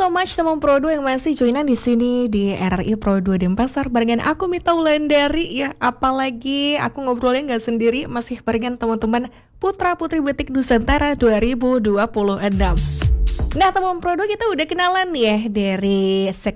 so much teman Pro 2 yang masih joinan di sini di RRI Pro 2 Denpasar barengan aku Mita Wulandari ya. Apalagi aku ngobrolnya nggak sendiri, masih barengan teman-teman Putra Putri Batik Nusantara 2026. Nah teman Pro 2 kita udah kenalan ya dari